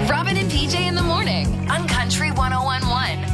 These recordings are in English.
Robin and PJ in the morning on Country 101.1.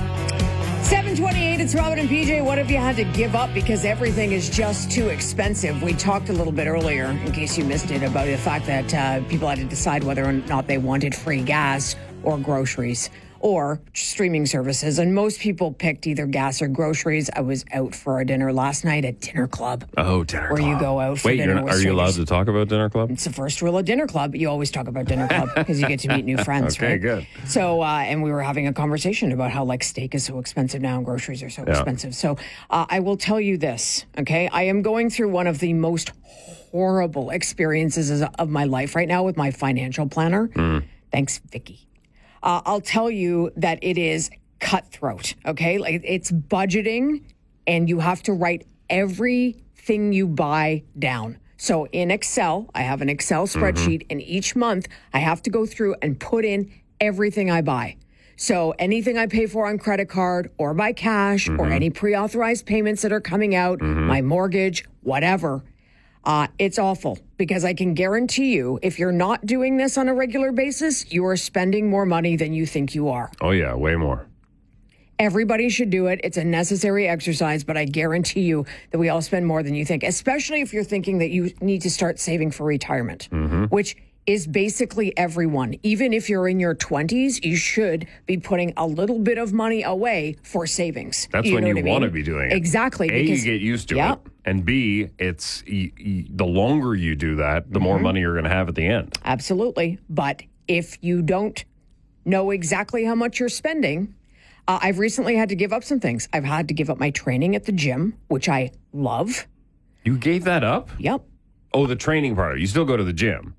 7:28, it's Robin and PJ. What have you had to give up because everything is just too expensive? We talked a little bit earlier, in case you missed it, about the fact that people had to decide whether or not they wanted free gas or groceries or streaming services. And most people picked either gas or groceries. I was out for a dinner last night at Dinner Club. Oh, Dinner Club. Where you go out for dinner. Are you allowed to talk about Dinner Club? It's the first rule of Dinner Club. You always talk about Dinner Club because you get to meet new friends, okay, right? Good. So, and we were having a conversation about how like steak is so expensive now and groceries are so expensive. So I will tell you this, okay? I am going through one of the most horrible experiences of my life right now with my financial planner. Thanks, Vicky. I'll tell you that it is cutthroat, okay? Like it's budgeting and you have to write everything you buy down. So in Excel, I have an Excel spreadsheet and each month I have to go through and put in everything I buy. So anything I pay for on credit card or by cash or any pre-authorized payments that are coming out, my mortgage, whatever. It's awful because I can guarantee you if you're not doing this on a regular basis, you are spending more money than you think you are. Oh, yeah, way more. Everybody should do it. It's a necessary exercise, but I guarantee you that we all spend more than you think, especially if you're thinking that you need to start saving for retirement, which is basically everyone. Even if you're in your 20s, you should be putting a little bit of money away for savings. That's when you want to be doing it. Exactly. A, you get used to it. And B, it's the longer you do that, the more money you're going to have at the end. Absolutely. But if you don't know exactly how much you're spending, I've recently had to give up some things. I've had to give up my training at the gym, which I love. You gave that up? Yep. Oh, the training part. You still go to the gym.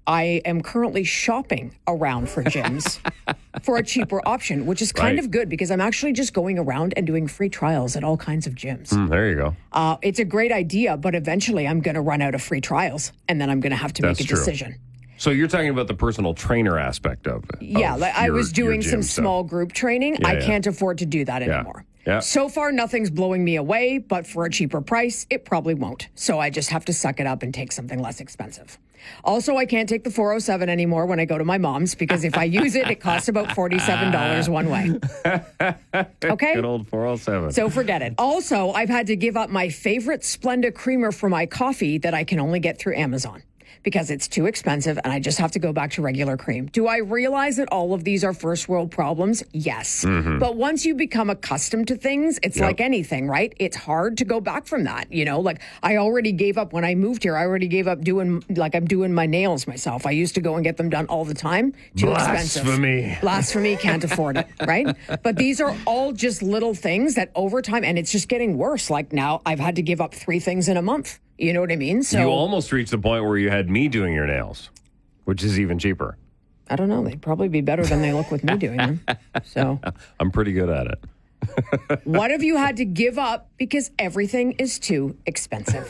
I am currently shopping around for gyms for a cheaper option, which is kind of good because I'm actually just going around and doing free trials at all kinds of gyms. There you go. It's a great idea, but eventually I'm going to run out of free trials and then I'm going to have to make a decision. So you're talking about the personal trainer aspect of it. Yeah, I was doing some small group training. I can't afford to do that anymore. Yeah. So far, nothing's blowing me away, but for a cheaper price, it probably won't. So I just have to suck it up and take something less expensive. Also, I can't take the 407 anymore when I go to my mom's because if I use it, it costs about $47 one way. Okay? Good old 407. So forget it. Also, I've had to give up my favorite Splenda creamer for my coffee that I can only get through Amazon because it's too expensive and I just have to go back to regular cream. Do I realize that all of these are first world problems? Yes. But once you become accustomed to things, it's like anything, right? It's hard to go back from that. You know, like I already gave up when I moved here. I already gave up doing, like I'm doing my nails myself. I used to go and get them done all the time. Too expensive. Blasphemy, can't afford it, right? But these are all just little things that over time, and it's just getting worse. Like now I've had to give up 3 things in a month. You know what I mean? So you almost reached the point where you had me doing your nails, which is even cheaper. I don't know. They'd probably be better than they look with me doing them. So I'm pretty good at it. What have you had to give up because everything is too expensive?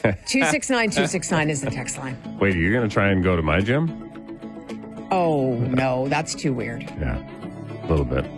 269-269 is the text line. Wait, are you going to try and go to my gym? Oh, no. That's too weird. Yeah, a little bit.